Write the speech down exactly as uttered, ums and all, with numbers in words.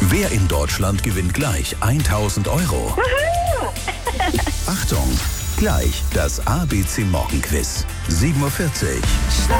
Wer in Deutschland gewinnt gleich tausend Euro? Achtung, gleich das A B C Morgenquiz. sieben Uhr vierzig.